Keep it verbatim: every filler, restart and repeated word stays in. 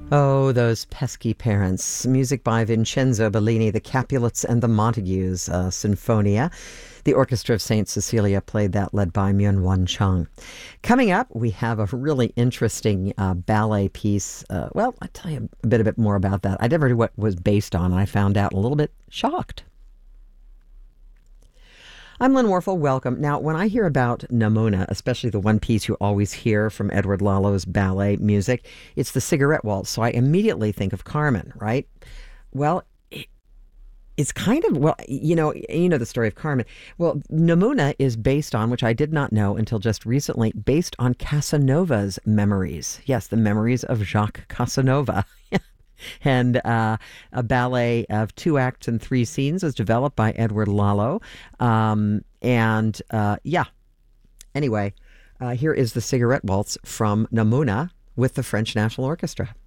Oh, those pesky parents. Music by Vincenzo Bellini, the Capulets and the Montagues, uh, Sinfonia. The Orchestra of Saint Cecilia played that, led by Myung-Whun Chung. Coming up, we have a really interesting uh, ballet piece. Uh, well, I'll tell you a bit, a bit more about that. I never knew what it was based on, and I found out a little bit shocked. I'm Lynn Warfel. Welcome. Now, when I hear about Namuna, especially the one piece you always hear from Edward Lalo's ballet music, it's the Cigarette Waltz. So I immediately think of Carmen, right? Well, it's kind of, well, you know, you know the story of Carmen. Well, Namuna is based on, which I did not know until just recently, based on Casanova's memories. Yes, the memories of Jacques Casanova. And uh, a ballet of two acts and three scenes was developed by Edward Lalo. Um, and uh, yeah, anyway, uh, here is the Cigarette Waltz from Namuna with the French National Orchestra.